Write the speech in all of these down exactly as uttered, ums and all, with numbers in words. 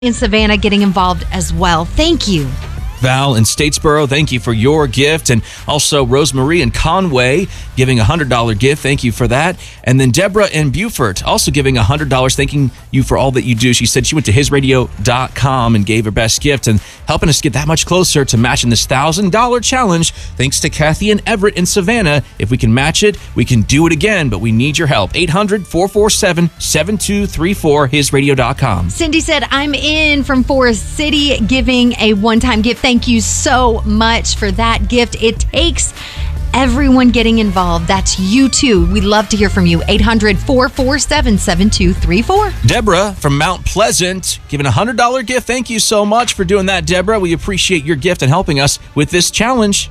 in Savannah getting involved as well. Thank you. Val in Statesboro, thank you for your gift. And also Rosemarie in Conway giving a one hundred dollars gift. Thank you for that. And then Deborah in Beaufort also giving one hundred dollars, thanking you for all that you do. She said she went to his radio dot com and gave her best gift and helping us get that much closer to matching this one thousand dollars challenge. Thanks to Kathy and Everett in Savannah. If we can match it, we can do it again, but we need your help. eight hundred, four four seven, seven two three four, his radio dot com. Cindy said, I'm in from Forest City giving a one-time gift. Thank you so much for that gift. It takes everyone getting involved. That's you too. We'd love to hear from you. eight hundred, four four seven, seven two three four. Deborah from Mount Pleasant giving a one hundred dollars gift. Thank you so much for doing that, Deborah. We appreciate your gift and helping us with this challenge.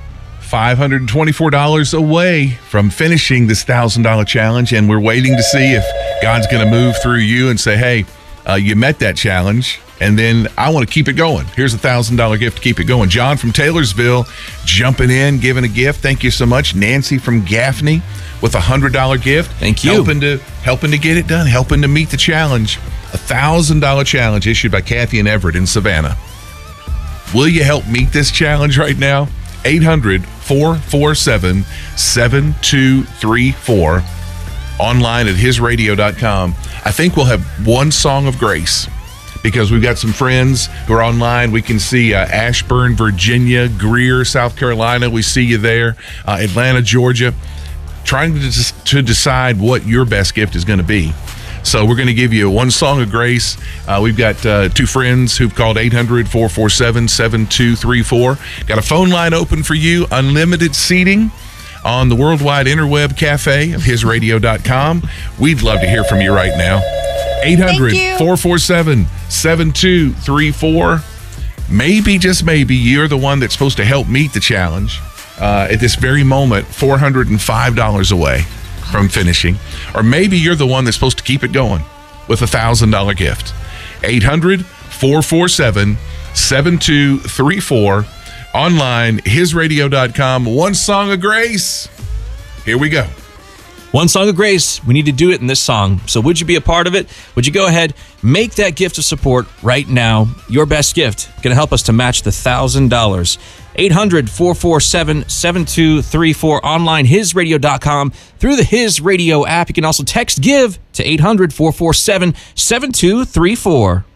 five hundred twenty-four dollars away from finishing this one thousand dollars challenge, and we're waiting to see if God's going to move through you and say, hey, uh, you met that challenge, and then I want to keep it going. Here's a one thousand dollars gift to keep it going. John from Taylorsville jumping in, giving a gift. Thank you so much. Nancy from Gaffney with a one hundred dollars gift. Thank you. Helping to, helping to get it done, helping to meet the challenge. A one thousand dollars challenge issued by Kathy and Everett in Savannah. Will you help meet this challenge right now? eight hundred, four four seven, seven two three four. Online at his radio dot com. I think we'll have one song of grace because we've got some friends who are online. We can see uh, Ashburn, Virginia, Greer, South Carolina. We see you there. Uh, Atlanta, Georgia. Trying to, to decide what your best gift is going to be. So we're going to give you one song of grace. Uh, we've got uh, two friends who've called eight hundred, four four seven, seven two three four. Got a phone line open for you. Unlimited seating on the Worldwide Interweb Cafe of his radio dot com. We'd love to hear from you right now. eight hundred, four four seven, seven two three four. Maybe, just maybe, you're the one that's supposed to help meet the challenge. Uh, at this very moment, four hundred five dollars away from finishing. Or maybe you're the one that's supposed to keep it going with a one thousand dollars gift. eight hundred, four four seven, seven two three four. Online, his radio dot com. One song of grace. Here we go. One song of grace. We need to do it in this song. So would you be a part of it? Would you go ahead, make that gift of support right now? Your best gift. Going to help us to match the one thousand dollars. eight hundred, four four seven, seven two three four. Online, his radio dot com. Through the His Radio app. You can also text GIVE to eight hundred, four four seven, seven two three four.